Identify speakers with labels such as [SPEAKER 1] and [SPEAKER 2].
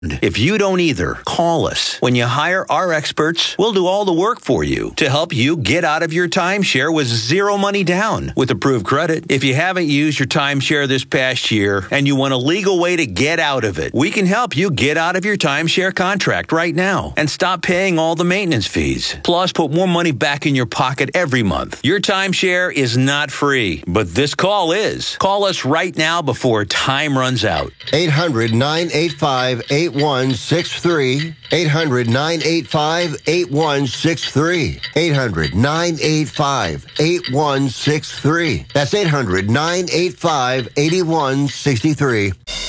[SPEAKER 1] If you don't either, call us. When you hire our experts, we'll do all the work for you to help you get out of your timeshare with zero money down with approved credit. If you haven't used your timeshare this past year and you want a legal way to get out of it, we can help you get out of your timeshare contract right now and stop paying all the maintenance fees. Plus, put more money back in your pocket every month. Your timeshare is not free, but this call is. Call us right now before time runs out.
[SPEAKER 2] 800-985-8163. 800-985-8163. 800-985-8163. That's 800-985-8163.